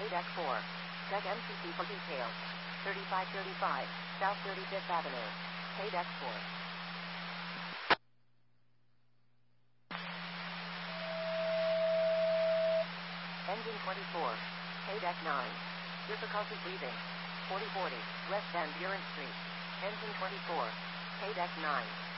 Deck 4. Check MCC for details. 3535, South 35th Avenue. Deck 4. Engine 24. Deck 9. Difficulty breathing. 4040, West Van Buren Street. Engine 24. Deck 9.